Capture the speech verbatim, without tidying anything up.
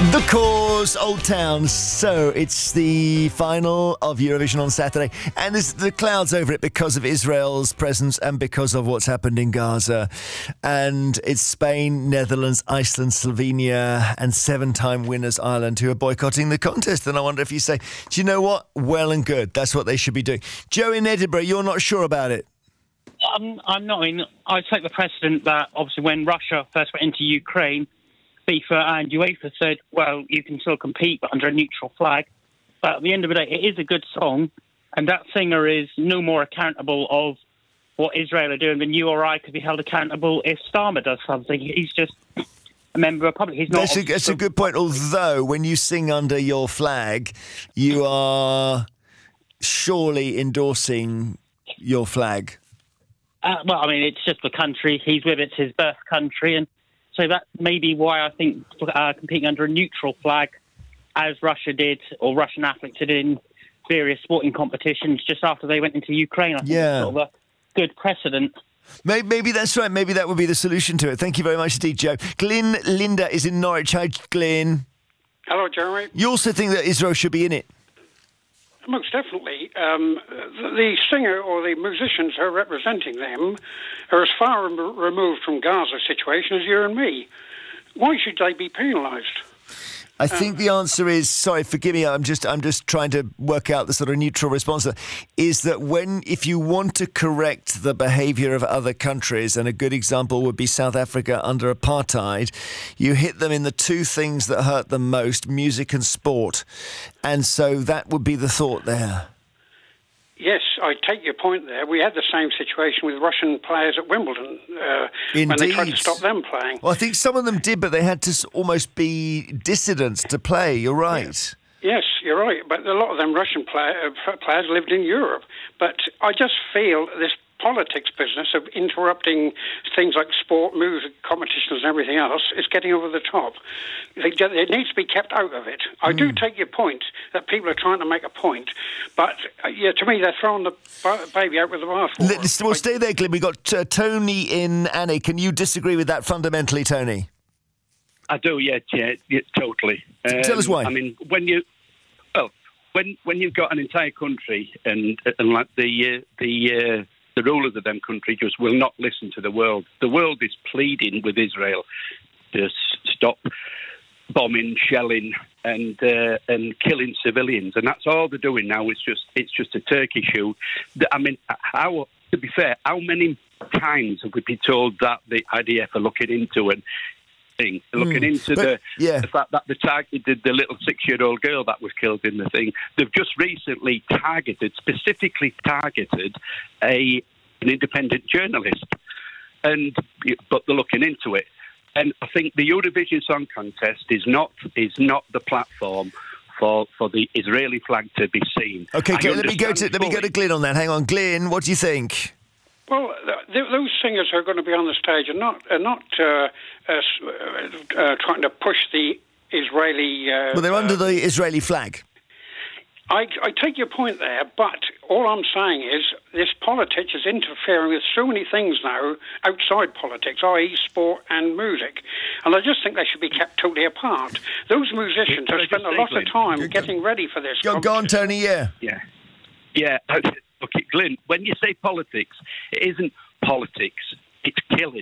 The Cause, Old Town. So it's the final of Eurovision on Saturday, and there's the clouds over it because of Israel's presence and because of what's happened in Gaza. And it's Spain, Netherlands, Iceland, Slovenia, and seven-time winners Ireland who are boycotting the contest. And I wonder if you say, do you know what? Well and good. That's what they should be doing. Joe in Edinburgh, you're not sure about it. I'm, I'm not. I mean, I take the precedent that obviously when Russia first went into Ukraine, FIFA and UEFA said, well, you can still compete but under a neutral flag. But at the end of the day, it is a good song, and that singer is no more accountable of what Israel are doing than you or I could be held accountable if Starmer does something. He's just a member of the public. He's not. That's a, that's a good point. Although, when you sing under your flag, you are surely endorsing your flag. Uh, well, I mean, it's just the country he's with. It's his birth country, and so that's maybe why I think uh, competing under a neutral flag, as Russia did, or Russian athletes did in various sporting competitions just after they went into Ukraine, I think yeah. it's sort of a good precedent. Maybe, maybe that's right. Maybe that would be the solution to it. Thank you very much indeed, Joe. Glyn Linda is in Norwich. Hi, Glyn. Hello, Jeremy. You also think that Israel should be in it? Most definitely. Um, the, the singer or the musicians who are representing them are as far rem- removed from Gaza situation as you and me. Why should they be penalised? I think the answer is, sorry, forgive me, I'm just I'm just trying to work out the sort of neutral response, is that when, if you want to correct the behaviour of other countries, and a good example would be South Africa under apartheid, you hit them in the two things that hurt them most, music and sport. And so that would be the thought there. Yes, I take your point there. We had the same situation with Russian players at Wimbledon uh, when they tried to stop them playing. Well, I think some of them did, but they had to almost be dissidents to play. You're right. Yeah. Yes, you're right. But a lot of them Russian play, uh, players lived in Europe. But I just feel this politics business of interrupting things like sport, music, competitions and everything else is getting over the top. It needs to be kept out of it. I mm. do take your point that people are trying to make a point, but uh, yeah, to me they're throwing the baby out with the bathwater. Well, stay there, Glyn. We've got uh, Tony in Annie. Can you disagree with that fundamentally, Tony? I do, yeah, yeah, yeah totally. Um, Tell us why. I mean, when you, well, when when you've got an entire country and and like the uh, the uh, the rulers of them country just will not listen to the world. The world is pleading with Israel to stop bombing, shelling, and uh, and killing civilians, and that's all they're doing now. It's just it's just a turkey shoot. I mean, how to be fair, how many times have we been told that the I D F are looking into and thing, looking mm, into but, the, yeah. the fact that they targeted the little six-year-old girl that was killed in the thing. They've just recently targeted, specifically targeted, a an independent journalist, and but they're looking into it. And I think the Eurovision Song Contest is not is not the platform for for the Israeli flag to be seen. Okay, okay let me go to let me go to Glyn on that. Hang on, Glyn, what do you think? Well, th- those singers who are going to be on the stage are not are not uh, uh, uh, trying to push the Israeli. Uh, well, they're under uh, the Israeli flag. I, I take your point there, but all I'm saying is this politics is interfering with so many things now outside politics, that is sport and music. And I just think they should be kept totally apart. Those musicians have spent a lot of time go, getting ready for this. Go, go on, Tony, yeah. Yeah. Yeah. Okay, Glyn, when you say politics, it isn't politics, it's killing.